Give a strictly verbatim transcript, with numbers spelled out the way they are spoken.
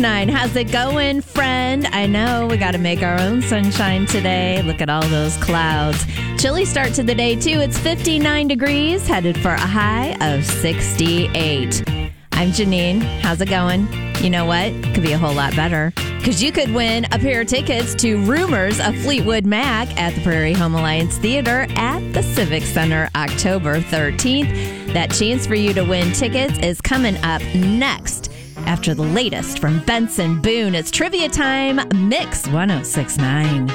Nine, how's it going, friend? I know we got to make our own sunshine today. Look at all those clouds. Chilly start to the day, too. It's fifty-nine degrees, headed for a high of sixty-eight. I'm Janine. How's it going? You know what? Could be a whole lot better. Because you could win a pair of tickets to Rumors of Fleetwood Mac at the Prairie Home Alliance Theater at the Civic Center October thirteenth. That chance for you to win tickets is coming up next. After the latest from Benson Boone, it's Trivia Time, Mix ten sixty-nine.